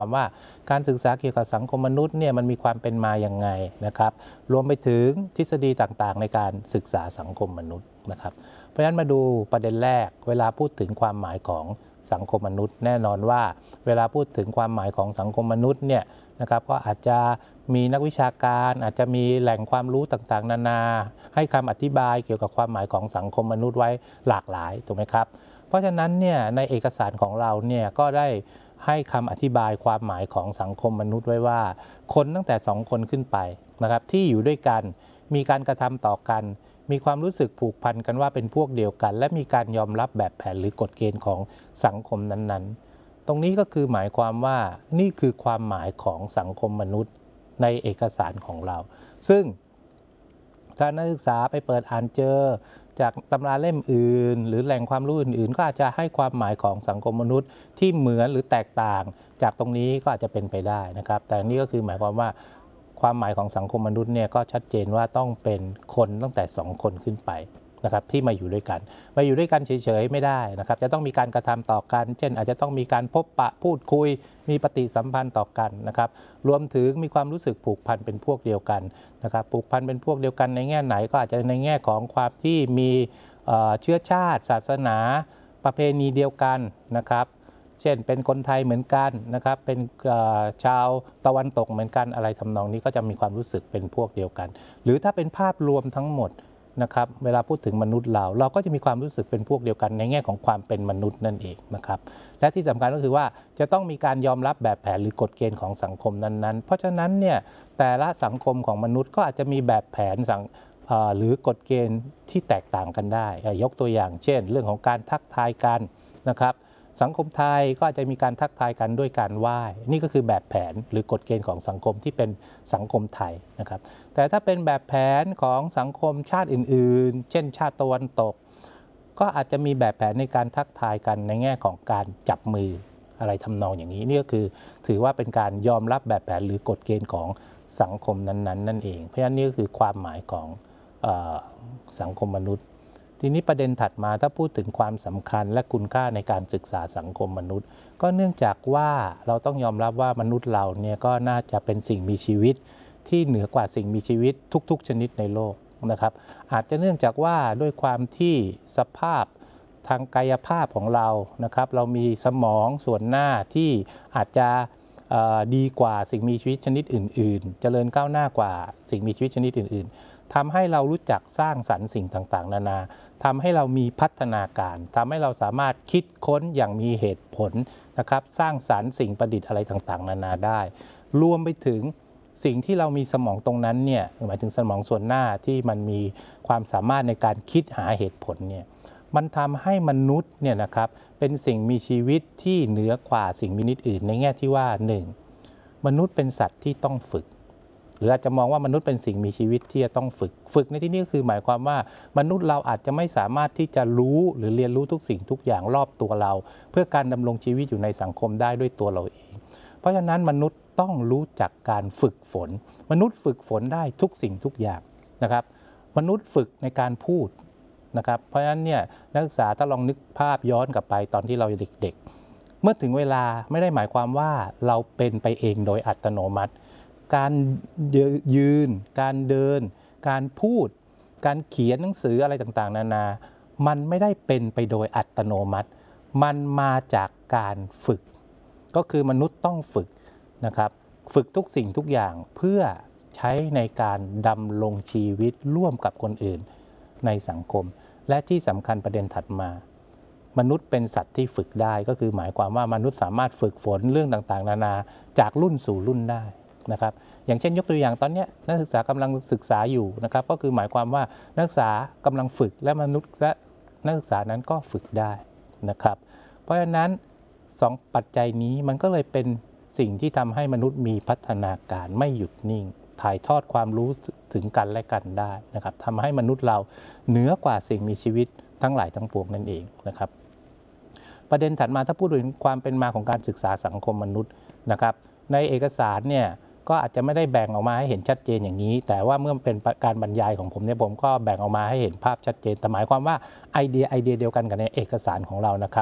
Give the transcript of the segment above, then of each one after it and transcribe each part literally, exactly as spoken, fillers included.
ว่าการศึกษาเกี่ยวกับสังคมมนุษย์เนี่ยมันมีความเป็นมาอย่างไงนะครับรวมไปถึงทฤษฎีต่างๆในการศึกษาสังคมมนุษย์นะครับเพราะฉะนั้นมาดูประเด็นแรกเวลาพูดถึงความหมายของสังคมมนุษย์แน่นอนว่าเวลาพูดถึงความหมายของสังคมมนุษย์เนี่ยนะครับก็อาจจะมีนักวิชาการอาจจะมีแหล่งความรู้ต่างๆนานาให้คำอธิบายเกี่ยวกับความหมายของสังคมมนุษย์ไว้หลากหลายถูกไหมครับเพราะฉะนั้นเนี่ยในเอกสารของเราเนี่ยก็ได้ให้คำอธิบายความหมายของสังคมมนุษย์ไว้ว่าคนตั้งแต่สองคนขึ้นไปนะครับที่อยู่ด้วยกันมีการกระทำต่อกันมีความรู้สึกผูกพันกันว่าเป็นพวกเดียวกันและมีการยอมรับแบบแผนหรือกฎเกณฑ์ของสังคมนั้นๆตรงนี้ก็คือหมายความว่านี่คือความหมายของสังคมมนุษย์ในเอกสารของเราซึ่งถ้านักศึกษาไปเปิดอ่านเจอจากตำราเล่มอื่นหรือแหล่งความรู้อื่นๆก็อาจจะให้ความหมายของสังคมมนุษย์ที่เหมือนหรือแตกต่างจากตรงนี้ก็อาจจะเป็นไปได้นะครับแต่นี่ก็คือหมายความว่าความหมายของสังคมมนุษย์เนี่ยก็ชัดเจนว่าต้องเป็นคนตั้งแต่สองคนขึ้นไปนะครับที่มาอยู่ด้วยกันมาอยู่ด้วยกันเฉยๆไม่ได้นะครับจะต้องมีการกระทำต่อกันเช่นอาจจะต้องมีการพบปะพูดคุยมีปฏิสัมพันธ์ต่อกันนะครับรวมถึงมีความรู้สึกผูกพันเป็นพวกเดียวกันนะครับผูกพันเป็นพวกเดียวกันในแง่ไหนก็อาจจะในแง่ของความที่มีเชื้อชาติศาสนาประเพณีเดียวกันนะครับเช่นเป็นคนไทยเหมือนกันนะครับเป็นชาวตะวันตกเหมือนกันอะไรทำนองนี้ก็จะมีความรู้สึกเป็นพวกเดียวกันหรือถ้าเป็นภาพรวมทั้งหมดนะครับเวลาพูดถึงมนุษย์เราเราก็จะมีความรู้สึกเป็นพวกเดียวกันในแง่ของความเป็นมนุษย์นั่นเองนะครับและที่สำคัญก็คือว่าจะต้องมีการยอมรับแบบแผนหรือกฎเกณฑ์ของสังคมนั้นๆเพราะฉะนั้นเนี่ยแต่ละสังคมของมนุษย์ก็อาจจะมีแบบแผนสังหรือกฎเกณฑ์ที่แตกต่างกันได้ยกตัวอย่างเช่นเรื่องของการทักทายกันนะครับสังคมไทยก็อาจจะมีการทักทายกันด้วยการไหว้นี่ก็คือแบบแผนหรือกฎเกณฑ์ของสังคมที่เป็นสังคมไทยนะครับแต่ถ้าเป็นแบบแผนของสังคมชาติอื่นๆเช่นชาติตะวันตกก็อาจจะมีแบบแผนในการทักทายกันในแง่ของการจับมืออะไรทำนองอย่างนี้นี่ก็คือถือว่าเป็นการยอมรับแบบแผนหรือกฎเกณฑ์ของสังคมนั้นๆนั่นเองเพราะฉะนั้นนี่ก็คือความหมายของเอ่อสังคมมนุษย์ทีนี้ประเด็นถัดมาถ้าพูดถึงความสำคัญและคุณค่าในการศึกษาสังคมมนุษย์ก็เนื่องจากว่าเราต้องยอมรับว่ามนุษย์เราเนี่ยก็น่าจะเป็นสิ่งมีชีวิตที่เหนือกว่าสิ่งมีชีวิตทุกๆชนิดในโลกนะครับอาจจะเนื่องจากว่าด้วยความที่สภาพทางกายภาพของเรานะครับเรามีสมองส่วนหน้าที่อาจจะดีกว่าสิ่งมีชีวิตชนิดอื่นๆเจริญก้าวหน้ากว่าสิ่งมีชีวิตชนิดอื่นๆทำให้เรารู้จักสร้างสรรค์สิ่งต่างๆนานาทำให้เรามีพัฒนาการทำให้เราสามารถคิดค้นอย่างมีเหตุผลนะครับสร้างสรรค์สิ่งประดิษฐ์อะไรต่างๆนานาได้รวมไปถึงสิ่งที่เรามีสมองตรงนั้นเนี่ยหมายถึงสมองส่วนหน้าที่มันมีความสามารถในการคิดหาเหตุผลเนี่ยมันทำให้มนุษย์เนี่ยนะครับเป็นสิ่งมีชีวิตที่เหนือกว่าสิ่งมีชีวิตอื่นในแง่ที่ว่าหนึ่งมนุษย์เป็นสัตว์ที่ต้องฝึกหรืออาจจะมองว่ามนุษย์เป็นสิ่งมีชีวิตที่จะต้องฝึกฝึกในที่นี้ก็คือหมายความว่ามนุษย์เราอาจจะไม่สามารถที่จะรู้หรือเรียนรู้ทุกสิ่งทุกอย่างรอบตัวเราเพื่อการดำรงชีวิตอยู่ในสังคมได้ด้วยตัวเราเองเพราะฉะนั้นมนุษย์ต้องรู้จักการฝึกฝนมนุษย์ฝึกฝนได้ทุกสิ่งทุกอย่างนะครับมนุษย์ฝึกในการพูดนะครับเพราะฉะนั้นเนี่ยนักศึกษาถ้าลองนึกภาพย้อนกลับไปตอนที่เราเด็กๆเมื่อถึงเวลาไม่ได้หมายความว่าเราเป็นไปเองโดยอัตโนมัติการยืนการเดินการพูดการเขียนหนังสืออะไรต่างๆนานามันไม่ได้เป็นไปโดยอัตโนมัติมันมาจากการฝึกก็คือมนุษย์ต้องฝึกนะครับฝึกทุกสิ่งทุกอย่างเพื่อใช้ในการดำรงชีวิตร่วมกับคนอื่นในสังคมและที่สำคัญประเด็นถัดมามนุษย์เป็นสัตว์ที่ฝึกได้ก็คือหมายความว่ามนุษย์สามารถฝึกฝนเรื่องต่างๆนานาจากรุ่นสู่รุ่นได้นะครับอย่างเช่นยกตัวอย่างตอนนี้นักศึกษากำลังศึกษาอยู่นะครับก็คือหมายความว่านักศึกษากำลังฝึกและมนุษย์และนักศึกษานั้นก็ฝึกได้นะครับเพราะฉะนั้นสองปัจจัยนี้มันก็เลยเป็นสิ่งที่ทำให้มนุษย์มีพัฒนาการไม่หยุดนิ่งถ่ายทอดความรู้ถึงกันและกันได้นะครับทำให้มนุษย์เราเหนือกว่าสิ่งมีชีวิตทั้งหลายทั้งปวงนั่นเองนะครับประเด็นถัดมาถ้าพูดถึงความเป็นมาของการศึกษาสังคมมนุษย์นะครับในเอกสารเนี่ยก็อาจจะไม่ได้แบ่งออกมาให้เห็นชัดเจนอย่างนี้แต่ว่าเมื่อเป็นการบรรยายของผมเนี่ยผมก็แบ่งออกมาให้เห็นภาพชัดเจนแต่หมายความว่าไอเดียไอเดียเดียวกันกับในเอกสารของเรานะครับ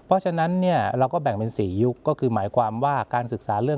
เพราะฉะนั้นเนี่ยเราก็แบ่งเป็นสี่ยุคก็คือหมายความว่าการศึกษาเรื่อง